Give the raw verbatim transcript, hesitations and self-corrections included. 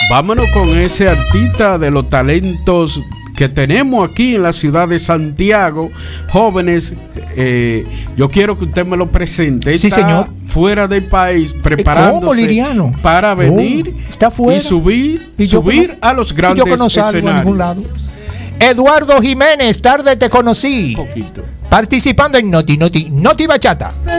Vámonos con ese artista de los talentos que tenemos aquí en la ciudad de Santiago. Jóvenes, eh, yo quiero que usted me lo presente. Sí, está señor. Fuera del país, preparándose ¿Cómo, Liriano? para venir oh, está fuera. y subir, ¿Y subir no, a los grandes yo que no salgo escenarios. a ningún lado. Eduardo Jiménez, tarde te conocí. Un poquito. Participando en Noti Noti Noti Bachata.